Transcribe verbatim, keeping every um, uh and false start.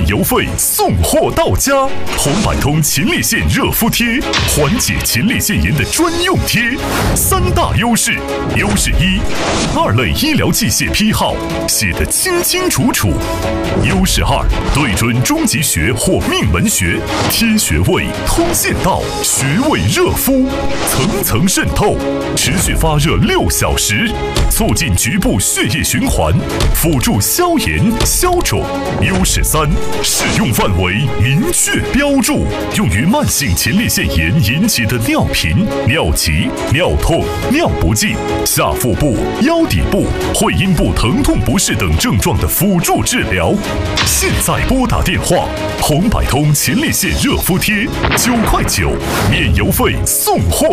邮费送货到家。红百通秦力线热敷贴，缓解秦力腺炎的专用贴。三大优势：优势一，二类医疗器械批号写得清清楚楚；优势二，对准中极穴或命门穴，贴穴位通线道，穴位热敷，层层渗透，持续发热六小时，促进局部血液循环，辅助消炎消肿。优势三，适用范围明确标注，用于慢性前列腺炎引起的尿频、尿急、尿痛、尿不尽、下腹部、腰底部、会阴部疼痛不适等症状的辅助治疗。现在拨打电话，红百通前列腺热敷贴，九块九，免邮费送货。